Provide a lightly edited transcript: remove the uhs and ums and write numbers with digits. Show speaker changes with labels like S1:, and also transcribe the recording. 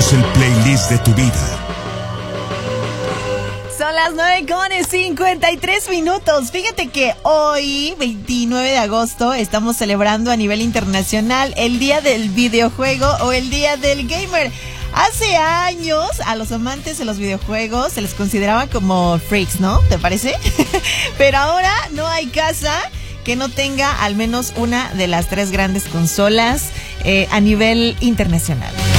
S1: Somos el playlist de tu vida.
S2: Son las 9:53. Fíjate que hoy, 29 de agosto, estamos celebrando a nivel internacional el Día del Videojuego o el Día del Gamer. Hace años a los amantes de los videojuegos se les consideraba como freaks, ¿no? ¿Te parece? Pero ahora no hay casa que no tenga al menos una de las 3 grandes consolas a nivel internacional.